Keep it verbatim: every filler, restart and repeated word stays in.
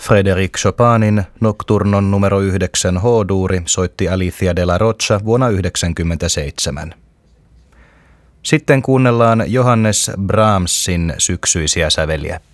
Frédéric Chopinin Nocturnon numero yhdeksän H-duuri soitti Alicia de la Rocha vuonna yhdeksänkymmentäseitsemän. Sitten kuunnellaan Johannes Brahmsin syksyisiä säveliä.